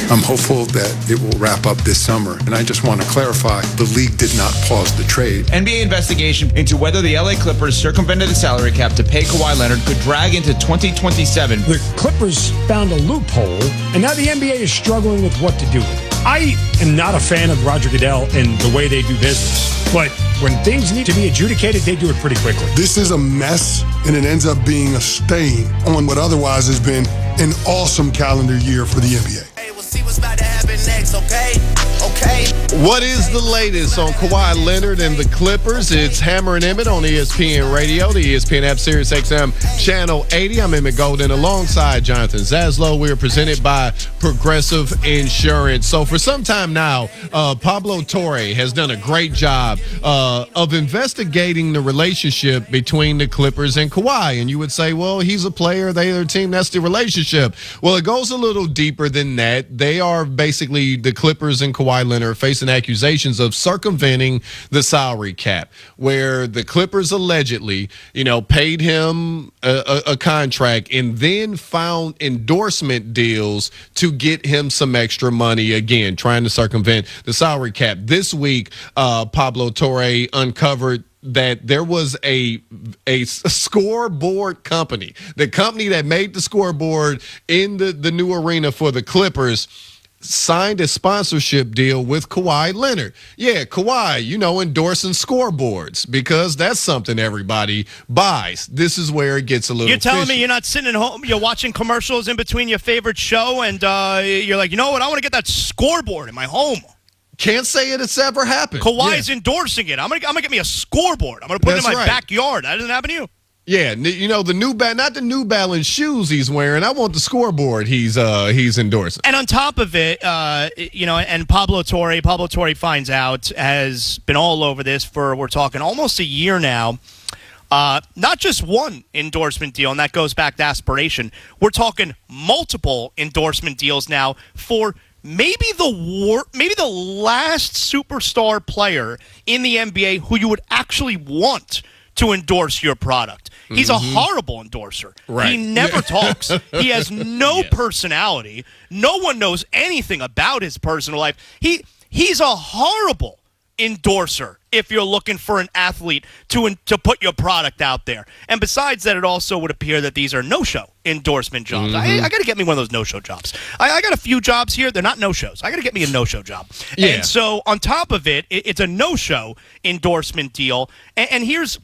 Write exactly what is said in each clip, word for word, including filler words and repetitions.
I'm hopeful that it will wrap up this summer. And I just want to clarify, the league did not pause the trade. N B A investigation into whether the L A Clippers circumvented the salary cap to pay Kawhi Leonard could drag into twenty twenty-seven. The Clippers found a loophole, and now the N B A is struggling with what to do with it. I am not a fan of Roger Goodell and the way they do business, but when things need to be adjudicated, they do it pretty quickly. This is a mess, and it ends up being a stain on what otherwise has been an awesome calendar year for the N B A. Hey, we'll see what's about to happen next, okay? Okay. What is the latest on Kawhi Leonard and the Clippers? It's Hammer and Emmett on E S P N Radio, the E S P N app, Sirius X M Channel eighty. I'm Emmett Golden alongside Jonathan Zaslow. We are presented by Progressive Insurance. So for some time now, uh, Pablo Torre has done a great job uh, of investigating the relationship between the Clippers and Kawhi. And you would say, well, he's a player, they're a team, that's the relationship. Well, it goes a little deeper than that. They are basically, the Clippers and Kawhi Leonard facing accusations of circumventing the salary cap, where the Clippers allegedly, you know, paid him a, a, a contract and then found endorsement deals to get him some extra money, again, trying to circumvent the salary cap. This week, uh, Pablo Torre uncovered that there was a a scoreboard company, the company that made the scoreboard in the, the new arena for the Clippers, signed a sponsorship deal with Kawhi Leonard. Yeah, Kawhi, you know, endorsing scoreboards because that's something everybody buys. This is where it gets a little You're telling fishy. me you're not sitting at home, you're watching commercials in between your favorite show, and uh, you're like, you know what, I want to get that scoreboard in my home. Can't say it it's ever happened. Kawhi's yeah. endorsing it. I'm going to I'm gonna get me a scoreboard. I'm going to put That's it in my right. backyard. That doesn't happen to you? Yeah, you know, the new ba- not the New Balance shoes he's wearing. I want the scoreboard he's uh he's endorsing. And on top of it, uh, you know, and Pablo Torre, Pablo Torre finds out, has been all over this for, we're talking almost a year now. Uh, not just one endorsement deal, and that goes back to aspiration. We're talking multiple endorsement deals now for maybe the war- maybe the last superstar player in the N B A who you would actually want to endorse your product. He's mm-hmm. a horrible endorser. Right. He never yeah. talks. He has no yes. personality. No one knows anything about his personal life. He he's a horrible endorser if you're looking for an athlete to to put your product out there. And besides that, it also would appear that these are no-show endorsement jobs. Mm-hmm. I, I got to get me one of those no-show jobs. I, I got a few jobs here. They're not no-shows. I got to get me a no-show job. Yeah. And so on top of it, it it's a no-show endorsement deal. And, and here's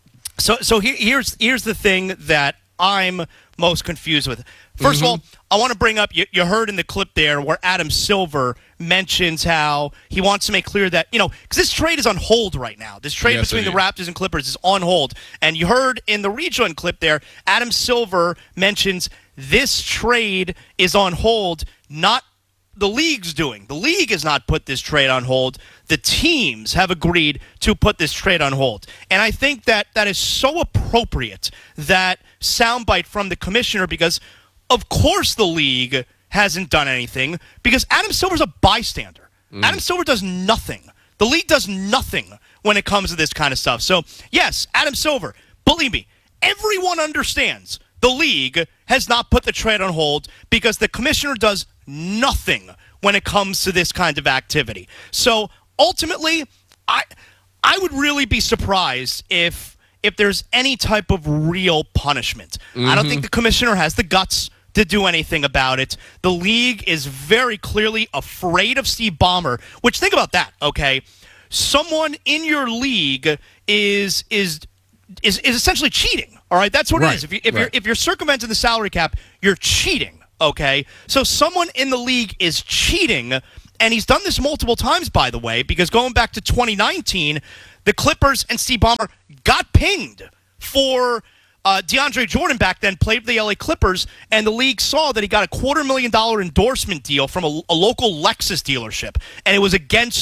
so so here, here's here's the thing that I'm most confused with. First mm-hmm. of all, I want to bring up, you, you heard in the clip there where Adam Silver mentions how he wants to make clear that, you know, because this trade is on hold right now. This trade yes, between the Raptors and Clippers is on hold. And you heard in the rejoin clip there, Adam Silver mentions this trade is on hold, not the league's doing. The league has not put this trade on hold. The teams have agreed to put this trade on hold. And I think that that is so appropriate, that soundbite from the commissioner, because of course the league hasn't done anything, because Adam Silver's a bystander. Mm. Adam Silver does nothing. The league does nothing when it comes to this kind of stuff. So, yes, Adam Silver, believe me, everyone understands the league has not put the trade on hold because the commissioner does nothing when it comes to this kind of activity. So, ultimately, I I would really be surprised if if there's any type of real punishment. Mm-hmm. I don't think the commissioner has the guts to do anything about it. The league is very clearly afraid of Steve Ballmer, which, think about that, okay? Someone in your league is is is, is essentially cheating, all right? That's what right. it is. If, you, if, right. you're, if you're circumventing the salary cap, you're cheating, okay? So someone in the league is cheating, and he's done this multiple times, by the way, because going back to twenty nineteen, the Clippers and Steve Ballmer got pinged for uh, DeAndre Jordan back then, played for the L A Clippers, and the league saw that he got a quarter million dollar endorsement deal from a, a local Lexus dealership, and it was against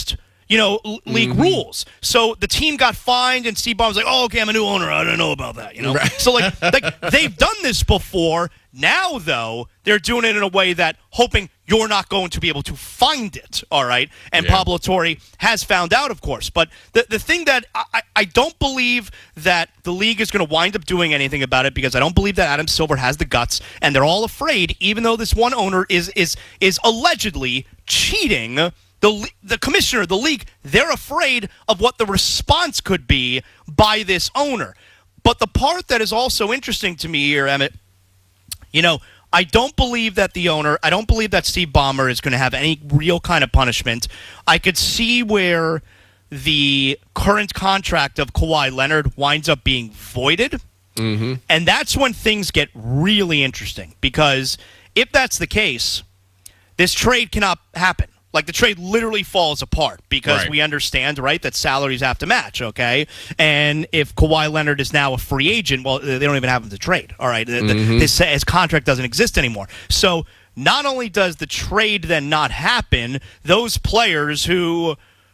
you know, l- league mm-hmm. rules. So the team got fined, and Steve Ballmer's like, "Oh, okay, I'm a new owner. I don't know about that." You know, right. So like, like they've done this before. Now, though, they're doing it in a way that hoping you're not going to be able to find it, all right? And yeah. Pablo Torre has found out, of course. But the, the thing that I, I don't believe that the league is going to wind up doing anything about it, because I don't believe that Adam Silver has the guts, and they're all afraid, even though this one owner is is is allegedly cheating the the commissioner, the league, they're afraid of what the response could be by this owner. But the part that is also interesting to me here, Emmett, you know, I don't believe that the owner, I don't believe that Steve Ballmer is going to have any real kind of punishment. I could see where the current contract of Kawhi Leonard winds up being voided. Mm-hmm. And that's when things get really interesting, because if that's the case, this trade cannot happen. Like, the trade literally falls apart because right. we understand, right, that salaries have to match, okay? And if Kawhi Leonard is now a free agent, well, they don't even have him to trade, all right? Mm-hmm. His, his contract doesn't exist anymore. So not only does the trade then not happen, those players who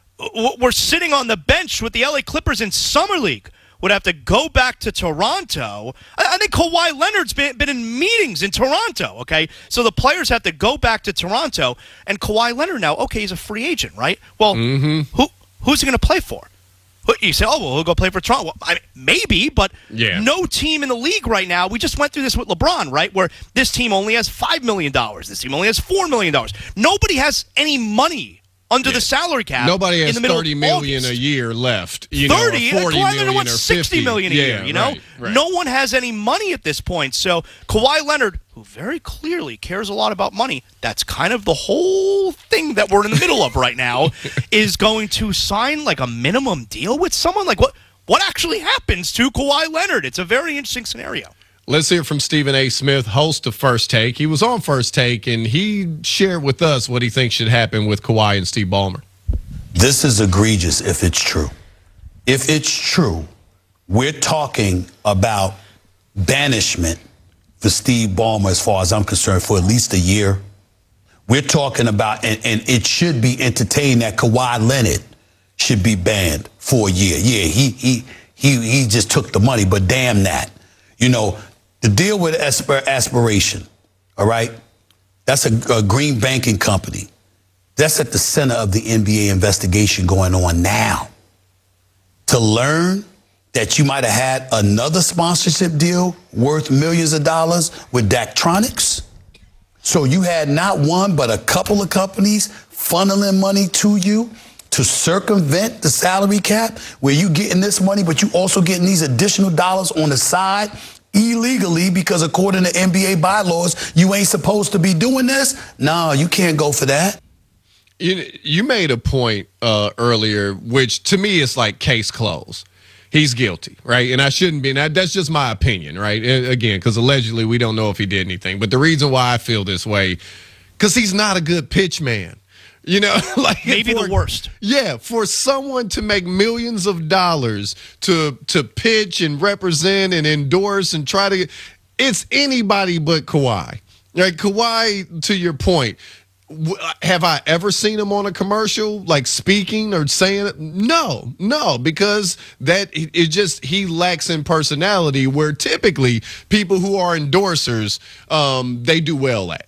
w- were sitting on the bench with the L A Clippers in Summer League would have to go back to Toronto. I, I think Kawhi Leonard's been, been in meetings in Toronto, okay? So the players have to go back to Toronto, and Kawhi Leonard now, okay, he's a free agent, right? Well, mm-hmm. who who's he going to play for? You say, oh, well, he'll go play for Toronto. Well, I mean, maybe, but yeah. no team in the league right now. We just went through this with LeBron, right, where this team only has five million dollars. This team only has four million dollars. Nobody has any money under yeah. the salary cap. Nobody has in the thirty million August. a year left. You thirty, know, forty Kawhi million wants or sixty million a yeah, year. You know, right, right. no one has any money at this point. So Kawhi Leonard, who very clearly cares a lot about money, that's kind of the whole thing that we're in the middle of right now, is going to sign like a minimum deal with someone. Like what? What actually happens to Kawhi Leonard? It's a very interesting scenario. Let's hear from Stephen A. Smith, host of First Take. He was on First Take, and he shared with us what he thinks should happen with Kawhi and Steve Ballmer. This is egregious if it's true. If it's true, we're talking about banishment for Steve Ballmer, as far as I'm concerned, for at least a year. We're talking about, and, and it should be entertained that Kawhi Leonard should be banned for a year. Yeah, he he he he just took the money, but damn that. You know, the deal with Aspir- Aspiration, all right? That's a, a green banking company. That's at the center of the N B A investigation going on now. To learn that you might have had another sponsorship deal worth millions of dollars with Daktronics. So you had not one, but a couple of companies funneling money to you to circumvent the salary cap, where you getting this money, but you also getting these additional dollars on the side illegally, because according to N B A bylaws, you ain't supposed to be doing this. No, you can't go for that. You, you made a point uh, earlier, which to me is like case closed. He's guilty, right? And I shouldn't be. And that's just my opinion, right? And again, because allegedly we don't know if he did anything. But the reason why I feel this way, because he's not a good pitch man. You know, like maybe for, the worst. Yeah, for someone to make millions of dollars to to pitch and represent and endorse and try to, it's anybody but Kawhi. Like Kawhi, to your point. Have I ever seen him on a commercial, like speaking or saying it? No, no, because that it just he lacks in personality, where typically people who are endorsers, um, they do well at.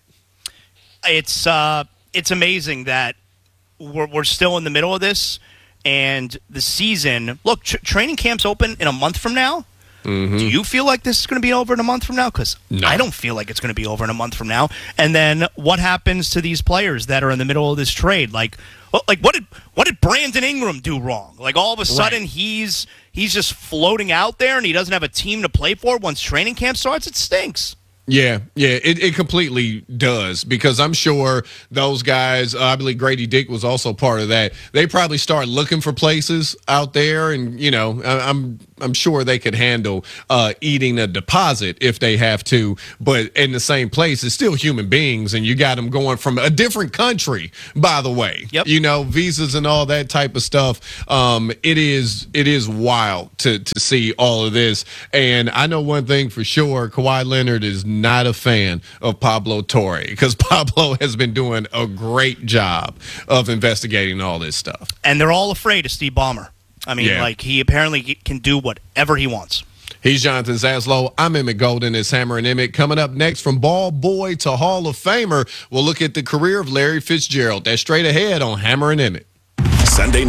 It's uh, it's amazing that we're we're still in the middle of this, and the season. Look, tr- training camp's open in a month from now. Mm-hmm. Do you feel like this is going to be over in a month from now? Because no. I don't feel like it's going to be over in a month from now. And then what happens to these players that are in the middle of this trade? Like, like what did what did Brandon Ingram do wrong? Like all of a sudden right. he's he's just floating out there and he doesn't have a team to play for once training camp starts. It stinks. Yeah, yeah, it, it completely does, because I'm sure those guys, uh, I believe Grady Dick was also part of that. They probably start looking for places out there, and you know, I, I'm I'm sure they could handle uh, eating a deposit if they have to, but in the same place, it's still human beings, and you got them going from a different country, by the way. Yep. You know, visas and all that type of stuff. Um, it is it is wild to to see all of this, and I know one thing for sure: Kawhi Leonard is am not a fan of Pablo Torre because Pablo has been doing a great job of investigating all this stuff. And they're all afraid of Steve Ballmer. I mean, Yeah. like, he apparently can do whatever he wants. He's Jonathan Zaslow. I'm Emmett Golden. It's Hammer and Emmett. Coming up next, from ball boy to Hall of Famer, we'll look at the career of Larry Fitzgerald. That's straight ahead on Hammer and Emmett. Sunday